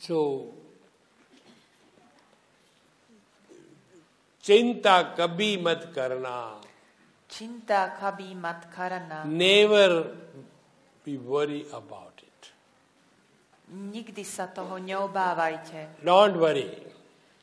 So, चिंता कभी मत करना. Chinta kabhi mat karna. Never be worried about it. Nikdy sa toho neobávajte. Don't worry.